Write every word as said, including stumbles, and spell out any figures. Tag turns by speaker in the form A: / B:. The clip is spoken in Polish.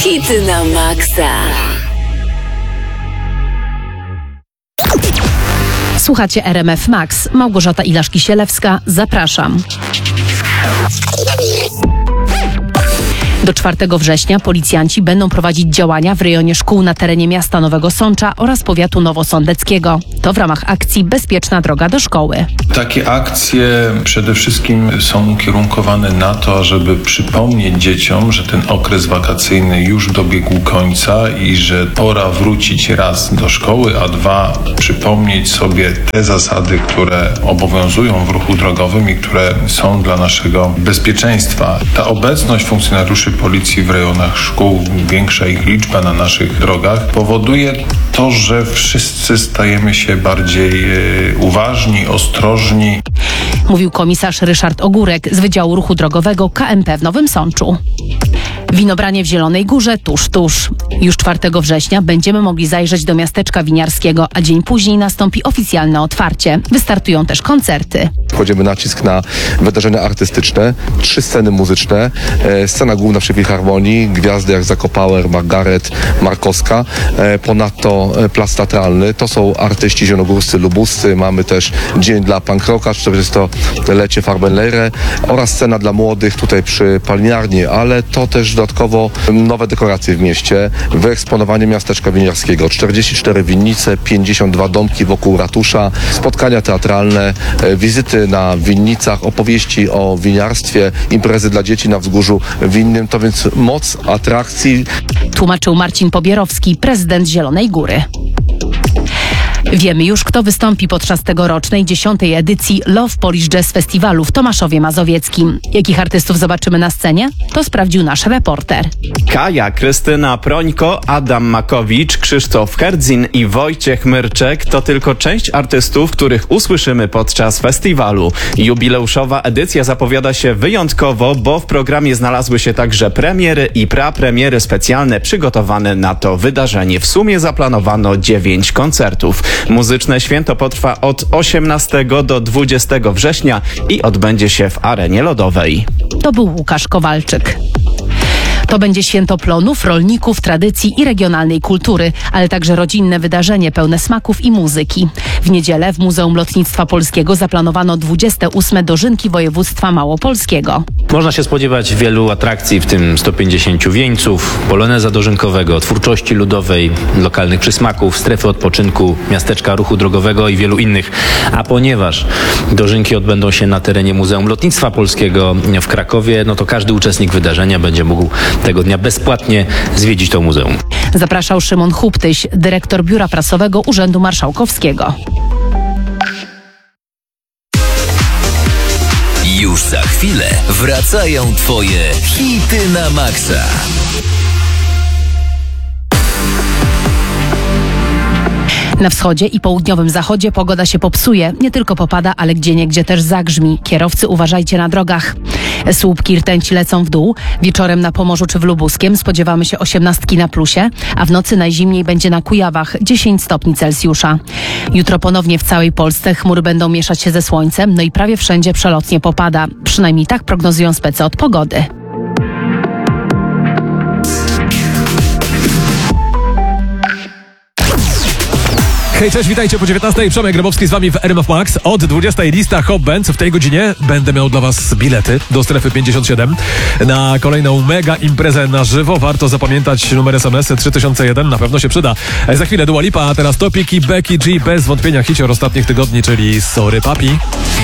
A: Hity na maksa.
B: Słuchacie R M F Max. Małgorzata Ilaszki-Sielewska. Zapraszam. Do czwartego września policjanci będą prowadzić działania w rejonie szkół na terenie miasta Nowego Sącza oraz powiatu nowosądeckiego. To w ramach akcji Bezpieczna droga do szkoły.
C: Takie akcje przede wszystkim są ukierunkowane na to, żeby przypomnieć dzieciom, że ten okres wakacyjny już dobiegł końca i że pora wrócić raz do szkoły, a dwa przypomnieć sobie te zasady, które obowiązują w ruchu drogowym i które są dla naszego bezpieczeństwa. Ta obecność funkcjonariuszy policji w rejonach szkół, większa ich liczba na naszych drogach powoduje to, że wszyscy stajemy się bardziej e, uważni, ostrożni.
B: Mówił komisarz Ryszard Ogórek z Wydziału Ruchu Drogowego K M P w Nowym Sączu. Winobranie w Zielonej Górze tuż, tuż. Już czwartego września będziemy mogli zajrzeć do miasteczka winiarskiego, a dzień później nastąpi oficjalne otwarcie. Wystartują też koncerty.
D: Kładziemy nacisk na wydarzenia artystyczne, trzy sceny muzyczne, e, scena główna przy Filharmonii, gwiazdy jak Zakopauer, Margaret, Markowska, e, ponadto e, plac teatralny. To są artyści zielonogórscy, lubuscy. Mamy też dzień dla punk rocka, czterdziestolecie Farbenlehre oraz scena dla młodych tutaj przy palmiarni, ale to też dodatkowo nowe dekoracje w mieście, wyeksponowanie miasteczka winiarskiego, czterdzieści cztery winnice, pięćdziesiąt dwa domki wokół ratusza, spotkania teatralne, e, wizyty na winnicach, opowieści o winiarstwie, imprezy dla dzieci na wzgórzu winnym, to więc moc atrakcji.
B: Tłumaczył Marcin Pobierowski, prezydent Zielonej Góry. Wiemy już, kto wystąpi podczas tegorocznej dziesiątej edycji Love Polish Jazz Festiwalu w Tomaszowie Mazowieckim. Jakich artystów zobaczymy na scenie? To sprawdził nasz reporter.
E: Kaja, Krystyna Prońko, Adam Makowicz, Krzysztof Herdzin i Wojciech Myrczek to tylko część artystów, których usłyszymy podczas festiwalu. Jubileuszowa edycja zapowiada się wyjątkowo, bo w programie znalazły się także premiery i prapremiery specjalne przygotowane na to wydarzenie. W sumie zaplanowano dziewięć koncertów. Muzyczne święto potrwa od osiemnastego do dwudziestego września i odbędzie się w arenie lodowej.
B: To był Łukasz Kowalczyk. To będzie święto plonów, rolników, tradycji i regionalnej kultury, ale także rodzinne wydarzenie pełne smaków i muzyki. W niedzielę w Muzeum Lotnictwa Polskiego zaplanowano dwudzieste ósme dożynki województwa małopolskiego.
F: Można się spodziewać wielu atrakcji, w tym sto pięćdziesięciu wieńców, poloneza dożynkowego, twórczości ludowej, lokalnych przysmaków, strefy odpoczynku, miasteczka ruchu drogowego i wielu innych. A ponieważ dożynki odbędą się na terenie Muzeum Lotnictwa Polskiego w Krakowie, no to każdy uczestnik wydarzenia będzie mógł tego dnia bezpłatnie zwiedzić to muzeum.
B: Zapraszał Szymon Huptyś, dyrektor Biura Prasowego Urzędu Marszałkowskiego.
A: Już za chwilę wracają twoje hity na maksa.
B: Na wschodzie i południowym zachodzie pogoda się popsuje. Nie tylko popada, ale gdzieniegdzie też zagrzmi. Kierowcy, uważajcie na drogach. Słupki rtęci lecą w dół. Wieczorem na Pomorzu czy w Lubuskiem spodziewamy się osiemnastki na plusie, a w nocy najzimniej będzie na Kujawach dziesięć stopni Celsjusza. Jutro ponownie w całej Polsce chmury będą mieszać się ze słońcem, no i prawie wszędzie przelotnie popada. Przynajmniej tak prognozują specy od pogody.
G: Hej, cześć, witajcie po dziewiętnastej. Przemek Grabowski z wami w R M F Max. Od dwudziestej lista Hop Band. W tej godzinie będę miał dla was bilety do strefy pięćdziesiąt siedem na kolejną mega imprezę na żywo. Warto zapamiętać numer S M S trzy tysiące jeden, na pewno się przyda. Za chwilę Dua Lipa, a teraz Topiki, Becky G, bez wątpienia hicior ostatnich tygodni, czyli Sorry Papi.